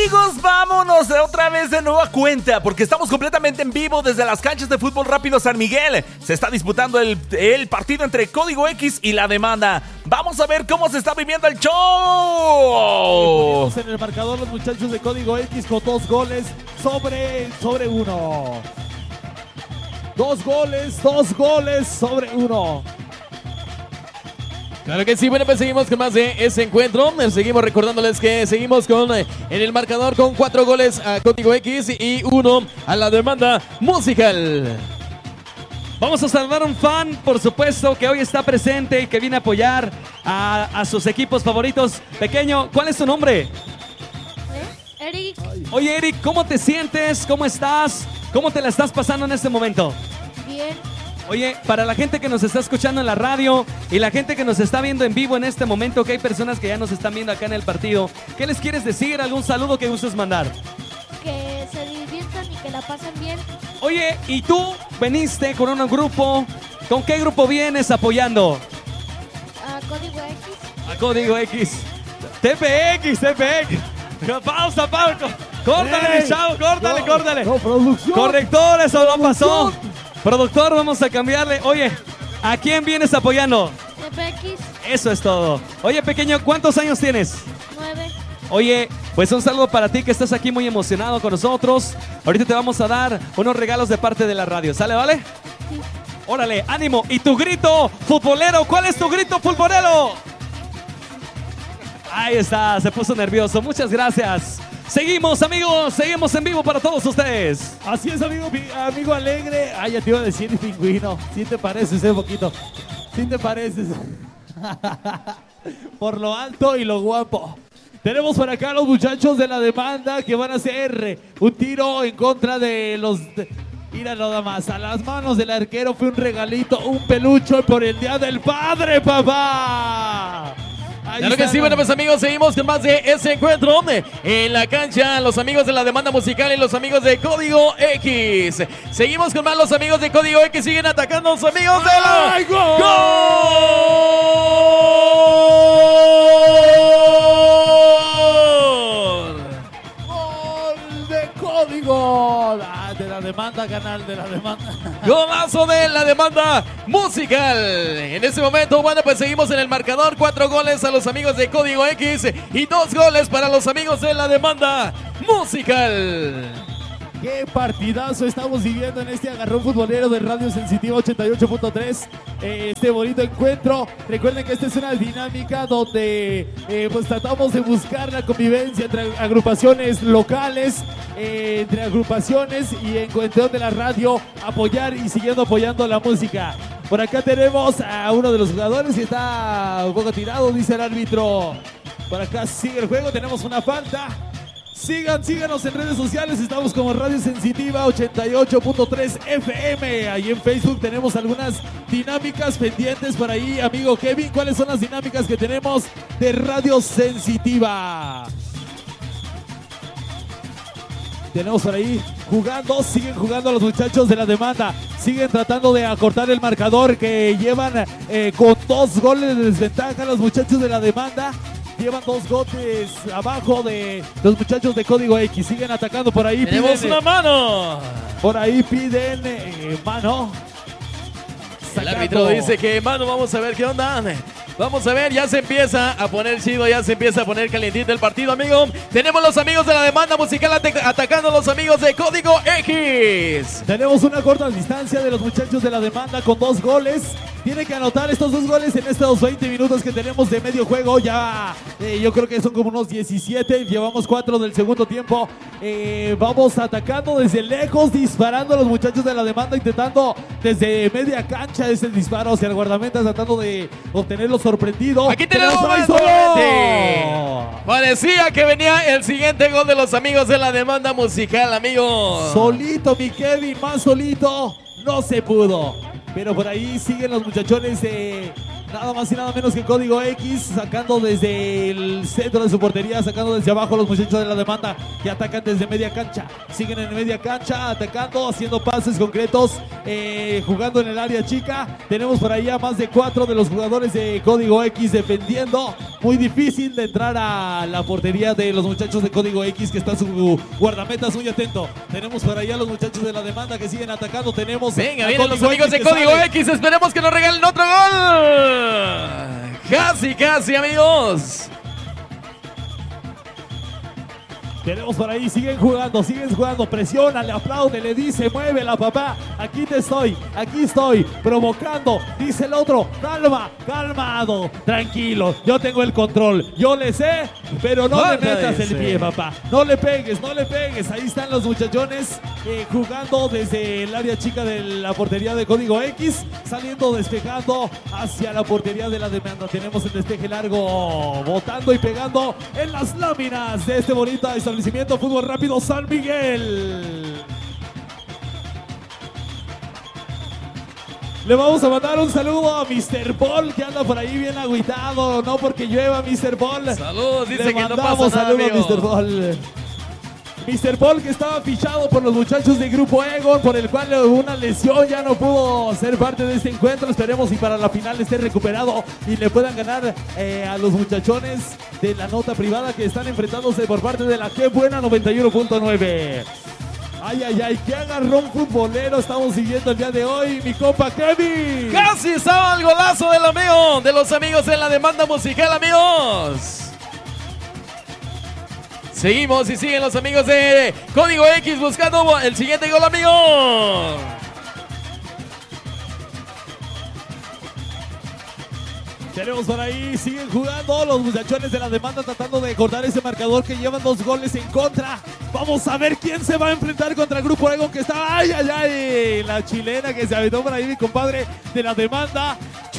Amigos, vámonos otra vez de nueva cuenta, porque estamos completamente en vivo desde las canchas de fútbol rápido San Miguel. Se está disputando el partido entre Código X y La Demanda. Vamos a ver cómo se está viviendo el show. En el marcador los muchachos de Código X con 2 goles sobre 1. 2 goles sobre 1. Claro que sí, bueno, pues seguimos con más de ese encuentro. Seguimos recordándoles que seguimos con en el marcador con 4 goles a Código X y 1 a La Demanda Musical. Vamos a saludar a un fan, por supuesto, que hoy está presente y que viene a apoyar a sus equipos favoritos. Pequeño, ¿cuál es tu nombre? Eric. Oye, Eric, ¿cómo te sientes? ¿Cómo estás? ¿Cómo te la estás pasando en este momento? Bien. Oye, para la gente que nos está escuchando en la radio y la gente que nos está viendo en vivo en este momento, que hay personas que ya nos están viendo acá en el partido, ¿qué les quieres decir? ¿Algún saludo que gustes mandar? Que se diviertan y que la pasen bien. Oye, ¿y tú veniste con un grupo? ¿Con qué grupo vienes apoyando? A Código X. A Código X. TPX. Pausa. Córtale, mi chavo, córtale. No, producción. Corrector, eso no pasó. Productor, vamos a cambiarle. Oye, ¿a quién vienes apoyando? TPX. Eso es todo. Oye, pequeño, ¿cuántos años tienes? 9. Oye, pues un saludo para ti que estás aquí muy emocionado con nosotros. Ahorita te vamos a dar unos regalos de parte de la radio. ¿Sale, vale? Sí. Órale, ánimo. ¿Y tu grito futbolero? ¿Cuál es tu grito futbolero? Ahí está, se puso nervioso. Muchas gracias. Seguimos, amigos, seguimos en vivo para todos ustedes. Así es, amigo alegre. Ay, ya te iba a decir pingüino. Sí te pareces un poquito. Sí te pareces. Por lo alto y lo guapo. Tenemos por acá a los muchachos de La Demanda que van a hacer un tiro en contra de los... Mira nada más, a las manos del arquero fue un regalito, un peluche por el Día del Padre, papá. Ahí Claro que está, sí, bueno, pues amigos, seguimos con más de ese encuentro en la cancha. Los amigos de La Demanda Musical y los amigos de Código X. Seguimos con más, los amigos de Código X siguen atacando a los amigos de la... ¡Ay, gol! ¡Gol de Código! De La Demanda, canal de La Demanda. Golazo de La Demanda Musical. En este momento, bueno, pues seguimos en el marcador. 4 goles a los amigos de Código X y 2 goles para los amigos de La Demanda Musical. Qué partidazo estamos viviendo en este agarrón futbolero de Radio Sensitiva 88.3. Este bonito encuentro. Recuerden que esta es una dinámica donde pues tratamos de buscar la convivencia entre agrupaciones locales, entre agrupaciones y en cuestión de la radio, apoyar y siguiendo apoyando la música. Por acá tenemos a uno de los jugadores que está un poco tirado, dice el árbitro. Por acá sigue el juego, tenemos una falta. Síganos en redes sociales, estamos como Radio Sensitiva 88.3 FM. Ahí en Facebook tenemos algunas dinámicas pendientes por ahí, amigo Kevin. ¿Cuáles son las dinámicas que tenemos de Radio Sensitiva? Tenemos por ahí siguen jugando los muchachos de La Demanda. Siguen tratando de acortar el marcador que llevan con 2 goles de desventaja los muchachos de La Demanda. Llevan 2 goles abajo de los muchachos de Código X. Siguen atacando por ahí. Tenemos una mano. Por ahí piden mano. El árbitro dice que mano, vamos a ver qué onda. Vamos a ver, ya se empieza a poner chido, ya se empieza a poner calientito el partido, amigo. Tenemos los amigos de La Demanda Musical atacando a los amigos de Código X. Tenemos una corta distancia de los muchachos de La Demanda con 2 goles. Tiene que anotar estos 2 goles en estos 20 minutos que tenemos de medio juego. Ya yo creo que son como unos 17. Llevamos 4 del segundo tiempo. Vamos atacando desde lejos, disparando a los muchachos de La Demanda, intentando desde media cancha ese disparo hacia el guardameta, tratando de obtenerlo sorprendido. Aquí tenemos el ¡Gol! Parecía que venía el siguiente gol de los amigos de La Demanda Musical, amigos. Solito, mi Kevin, más solito, no se pudo. Pero por ahí siguen los muchachones de Nada más y nada menos que Código X, sacando desde el centro de su portería, sacando desde abajo los muchachos de la demanda que atacan desde media cancha. Siguen en media cancha, atacando, haciendo pases concretos, jugando en el área chica. Tenemos por ahí a más de 4 de los jugadores de Código X defendiendo. Muy difícil de entrar a la portería de los muchachos de Código X, que está su guardametas muy atento. Tenemos por ahí a los muchachos de la demanda que siguen atacando. Tenemos venga, vienen los amigos de Código X. Esperemos que nos regalen otro gol. Casi, amigos. Tenemos por ahí, siguen jugando, presiona, le aplaude, le dice, muévela papá, aquí estoy, provocando, dice el otro, calmado, tranquilo, yo tengo el control, yo le sé, pero no le metas el pie papá, no le pegues, ahí están los muchachones jugando desde el área chica de la portería de Código X, saliendo, despejando hacia la portería de la demanda. Tenemos el despeje largo, botando y pegando en las láminas de este bonito establecimiento Fútbol Rápido San Miguel. Le vamos a mandar un saludo a Mr. Paul, que anda por ahí bien agüitado, no porque llueva, Mr. Paul. Saludos, dice Le que no mandamos pasa nada, saludos a Mr. Paul. Mr. Paul, que estaba fichado por los muchachos de Grupo Egon, por el cual una lesión ya no pudo ser parte de este encuentro. Esperemos y para la final esté recuperado y le puedan ganar a los muchachones de la nota privada que están enfrentándose por parte de la Qué Buena 91.9. Ay, qué agarrón futbolero estamos siguiendo el día de hoy, mi compa Kevin. Casi estaba el golazo de los amigos en la demanda musical, amigos. Seguimos y siguen los amigos de Código X buscando el siguiente gol, amigos. Tenemos por ahí, siguen jugando los muchachones de la demanda tratando de cortar ese marcador que llevan 2 goles en contra. Vamos a ver quién se va a enfrentar contra el Grupo Egon que está, ay, la chilena que se aventó por ahí mi compadre de la demanda.